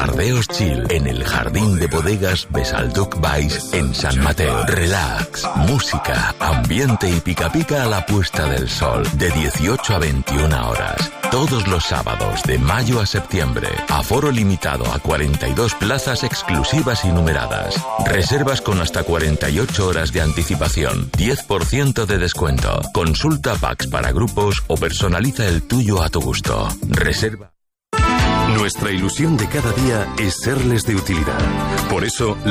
Ardeos Chill, en el jardín de bodegas Besalduc Baix, en San Mateo. Relax, música, ambiente y pica pica a la puesta del sol, de 18 a 21 horas. Todos los sábados, de mayo a septiembre. Aforo limitado a 42 plazas exclusivas y numeradas. Reservas con hasta 48 horas de anticipación. 10% de descuento. Consulta packs para grupos o personaliza el tuyo a tu gusto. Reserva. Nuestra ilusión de cada día es serles de utilidad. Por eso,